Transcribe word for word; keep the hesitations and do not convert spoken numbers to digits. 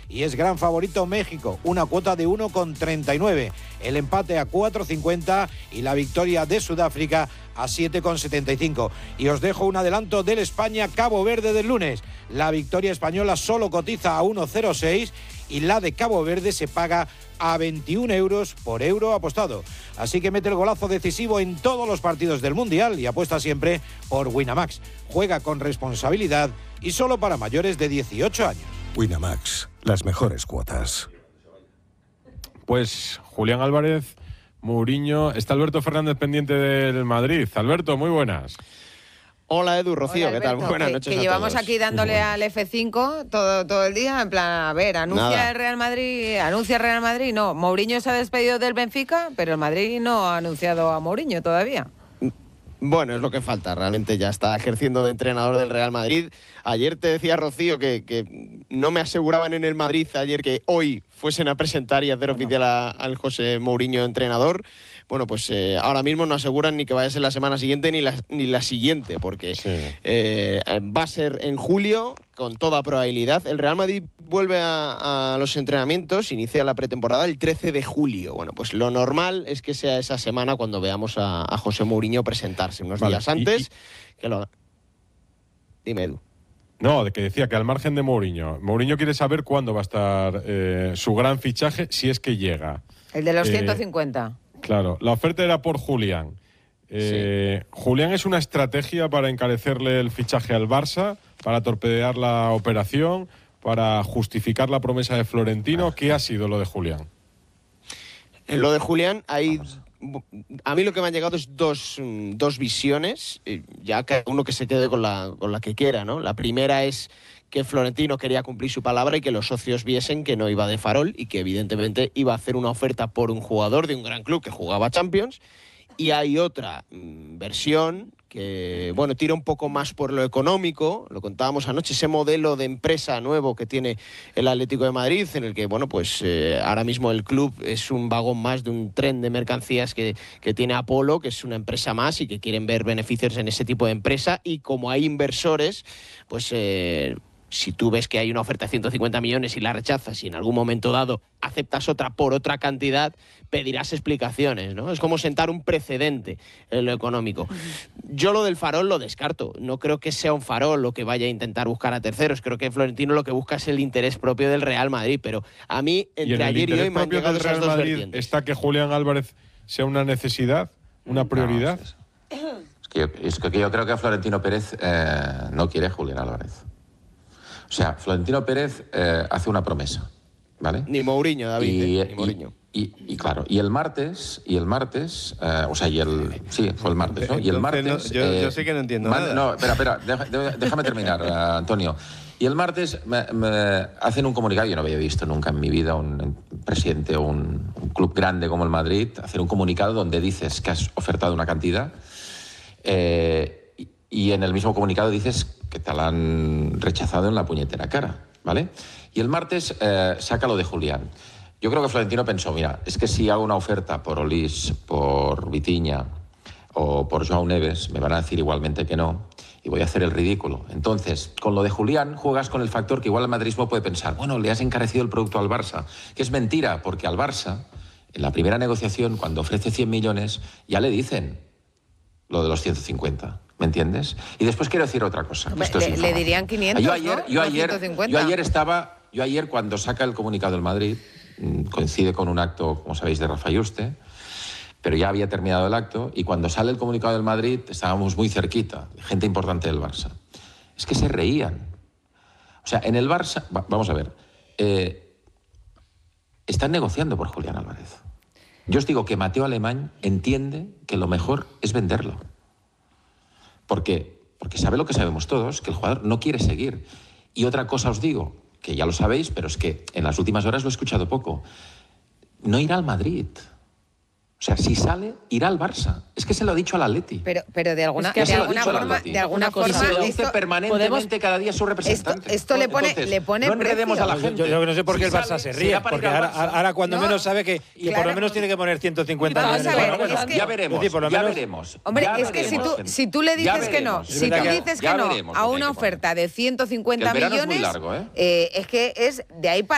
y es gran favorito México, una cuota de uno con treinta y nueve. El empate a cuatro cincuenta y la victoria de Sudáfrica a siete con setenta y cinco. Y os dejo un adelanto del España-Cabo Verde del lunes. La victoria española solo cotiza a uno cero seis y la de Cabo Verde se paga a veintiún euros por euro apostado. Así que mete el golazo decisivo en todos los partidos del Mundial y apuesta siempre por Winamax. Juega con responsabilidad y solo para mayores de dieciocho años. Winamax, las mejores cuotas. Pues Julián Álvarez, Mourinho, está Alberto Fernández pendiente del Madrid. Alberto, muy buenas. Hola Edu, Rocío, Hola, ¿qué tal? Alberto, Buenas que, noches que a llevamos todos. aquí dándole al F cinco todo, todo el día, en plan, a ver, anuncia Nada. el Real Madrid, anuncia el Real Madrid, no, Mourinho se ha despedido del Benfica, pero el Madrid no ha anunciado a Mourinho todavía. Bueno, es lo que falta, realmente ya está ejerciendo de entrenador del Real Madrid. Ayer te decía Rocío que, que no me aseguraban en el Madrid ayer que hoy fuesen a presentar y hacer oficial a- al José Mourinho entrenador. Bueno, pues eh, ahora mismo no aseguran ni que vaya a ser la semana siguiente ni la, ni la siguiente, porque Sí. eh, va a ser en julio, con toda probabilidad. El Real Madrid vuelve a, a los entrenamientos, inicia la pretemporada el trece de julio. Bueno, pues lo normal es que sea esa semana cuando veamos a, a José Mourinho presentarse, unos Vale, días y- antes. y- Que lo... Dime, Edu. No, de que decía que al margen de Mourinho, Mourinho quiere saber cuándo va a estar eh, su gran fichaje, si es que llega. El de los Eh, ciento cincuenta. Claro, la oferta era por Julián. Eh, ¿Julián es una estrategia para encarecerle el fichaje al Barça, para torpedear la operación, para justificar la promesa de Florentino? ¿Qué ha sido lo de Julián? En lo de Julián, hay. A mí lo que me han llegado es dos, mm, dos visiones, eh, ya cada uno que se quede con la, con la que quiera, ¿no? La primera es que Florentino quería cumplir su palabra y que los socios viesen que no iba de farol y que evidentemente iba a hacer una oferta por un jugador de un gran club que jugaba Champions. Y hay otra mm, versión que, bueno, tira un poco más por lo económico, lo contábamos anoche, ese modelo de empresa nuevo que tiene el Atlético de Madrid, en el que, bueno, pues eh, ahora mismo el club es un vagón más de un tren de mercancías que, que tiene Apolo, que es una empresa más y que quieren ver beneficios en ese tipo de empresa. Y como hay inversores, pues... Eh, si tú ves que hay una oferta de ciento cincuenta millones y la rechazas y en algún momento dado aceptas otra por otra cantidad, pedirás explicaciones, ¿no? Es como sentar un precedente en lo económico. Yo lo del farol lo descarto. No creo que sea un farol lo que vaya a intentar buscar a terceros. Creo que Florentino lo que busca es el interés propio del Real Madrid. Pero a mí, ¿Y en entre el ayer y interés hoy, me han propio llegado del esas Real dos Madrid vertientes. está que Julián Álvarez sea una necesidad, una prioridad? No, es, es que yo, es que yo creo que Florentino Pérez eh, no quiere a Julián Álvarez. O sea, Florentino Pérez eh, hace una promesa, ¿vale? Ni Mourinho, David, Y, eh, ni Mourinho. y, y, y claro, y el martes, y el martes, eh, o sea, y el, sí, fue el martes, ¿no? Y el Entonces, martes... no, yo- yo sí que no entiendo nada. No, espera, espera, deja- de- déjame terminar, eh, Antonio. Y el martes me, me hacen un comunicado, yo no había visto nunca en mi vida un presidente o un, un club grande como el Madrid hacer un comunicado donde dices que has ofertado una cantidad eh, y, y en el mismo comunicado dices que te la han rechazado en la puñetera cara, ¿vale? Y el martes eh, saca lo de Julián. Yo creo que Florentino pensó, mira, es que si hago una oferta por Olís, por Vitinha o por Joao Neves, me van a decir igualmente que no y voy a hacer el ridículo. Entonces, con lo de Julián juegas con el factor que igual el madridismo puede pensar, bueno, le has encarecido el producto al Barça, que es mentira, porque al Barça, en la primera negociación, cuando ofrece cien millones, ya le dicen lo de los ciento cincuenta. ¿Me entiendes? Y después quiero decir otra cosa. Hombre, Esto es le- le información. dirían quinientos, Yo ayer, ¿no? yo No ayer, ciento cincuenta. yo ayer estaba, yo ayer cuando saca el comunicado del Madrid, mm, coincide con un acto, como sabéis, de Rafa Yuste, pero ya había terminado el acto, y cuando sale el comunicado del Madrid estábamos muy cerquita, gente importante del Barça. Es que se reían. O sea, en el Barça, va- vamos a ver, eh, están negociando por Julián Álvarez. Yo os digo que Mateo Alemán entiende que lo mejor es venderlo. ¿Por qué? Porque sabe lo que sabemos todos, que el jugador no quiere seguir. Y otra cosa os digo, que ya lo sabéis, pero es que en las últimas horas lo he escuchado poco. No irá al Madrid. O sea, si sale, irá al Barça. Es que se lo ha dicho al Atleti. Pero, pero de alguna, Es que de se lo ha alguna dicho al forma, Atleti. de alguna Y forma, se lo dice esto- permanentemente podemos- cada día su esto, representante. esto le pone, Entonces, le pone no enredemos precio. a la gente. Yo, yo no sé por qué Si el Barça sale, se si ríe, era para ir porque al ahora, Barça. ahora cuando No. menos sabe que, que por Claro. lo menos tiene que poner ciento cincuenta Vamos millones. a ver, Bueno, bueno, es que- ya veremos, es decir, por lo ya menos- veremos. Hombre, ya es que si tú, veremos. si tú le Ya dices que no, veremos. si Es tú verdad que- dices ya que no veremos a lo que hay una que poner. oferta de ciento cincuenta Que el verano es muy millones, largo, ¿eh? eh, es que es de ahí para